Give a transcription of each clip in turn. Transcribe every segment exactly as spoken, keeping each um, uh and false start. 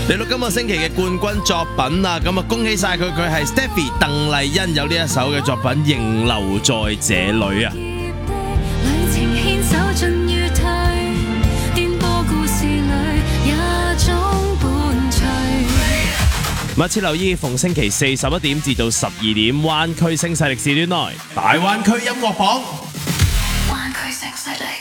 嚟到今個星期嘅冠軍作品啦，咁啊恭喜晒佢，佢係 Stephy 鄧麗欣有呢一首嘅作品《仍留在這裡》啊。密切留意逢星期四十一點至到十二點，灣區聲勢力時段內大灣區音樂榜。灣區聲勢力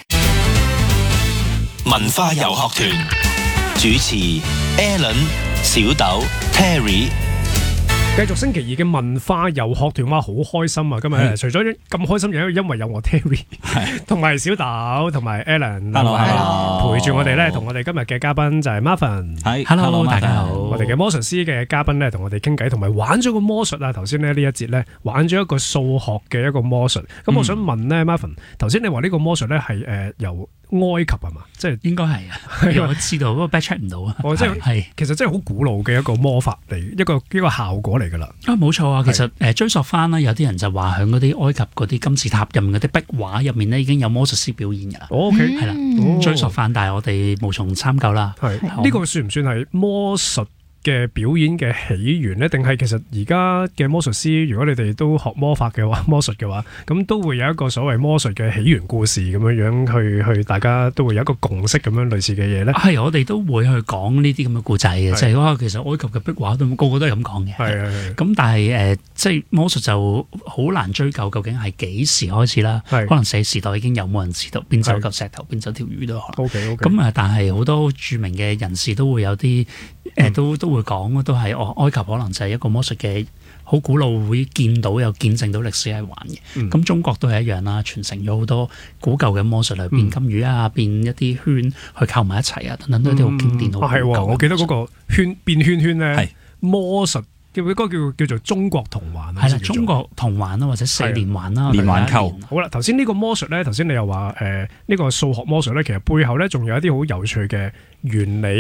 文化遊學團主持 Alan、小豆、Terry。 繼續星期二嘅文化遊學團，哇，好開心啊！今日除咗咁開心，亦因為有我 Terry， 同埋小豆，同埋 Alan，Hello，陪住我哋咧，同我哋今日嘅嘉賓就係 Marvin， 係 ，Hello， 大家好。我哋嘅魔術師嘅嘉賓咧，同我哋傾偈，同埋玩咗個魔術啊！頭先咧呢一節咧，玩咗一個數學嘅一個魔術。咁我想問咧 ，Marvin，頭先你話呢個魔術咧係誒由埃及係嘛？即係應該係啊，我知道，不過 backcheck 唔到啊。哦，即係係，其實真係好古老嘅一個魔法嚟，一個一個效果嚟㗎啦。 啊，冇錯啊！其實誒追溯翻啦，有啲人就話喺嗰啲埃及嗰啲金字塔入面嗰啲壁畫入面咧，已經有魔術師表演㗎啦。 OK， 係啦，追溯翻，但係我哋無從參究啦。 係呢個算唔算係魔術嘅表演嘅起源呢？定係其實而家嘅魔術師，如果你哋都學魔法嘅話，魔術嘅話，咁都會有一個所謂魔術嘅起源故事咁樣樣去去，大家都會有一個共識咁樣類似嘅嘢呢？ 係，我哋都會去講呢啲咁嘅故仔嘅，即係話其實埃及嘅壁畫都個個都係咁講嘅。係係。咁但係誒、呃，即係魔術就好難追究究竟係幾時開始啦。可能寫時代已經有冇人知道，變走嚿石頭，變走條魚都可能。OK OK。咁啊，但係好多著名嘅人士都會有啲誒、呃，都都。會講都係哦，埃及可能就係一個魔術嘅好古老，會見到又見證到歷史係玩嘅。咁、嗯、中國都係一樣啦，傳承咗好多古舊嘅魔術嚟變金魚啊，嗯、變一啲圈去扣埋一齊啊，等等都係啲好經典好、嗯、古舊嘅魔術。 我記得嗰個圈變圈圈咧，魔術叫嗰個叫叫做中國童環。 係啦，中國童環啦，或者四連環啦，連環扣。 好啦，頭先呢個魔術咧，頭先你又話誒呢個數學魔術咧，其實背後咧仲有一啲好有趣嘅原理。